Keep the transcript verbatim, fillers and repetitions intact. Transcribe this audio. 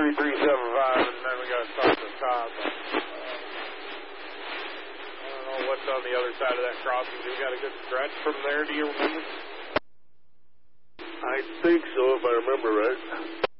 three three seven five, and then we got to start at the top. Uh, I don't know what's on the other side of that crossing. We got a good stretch from there, do you remember? I think so, if I remember right.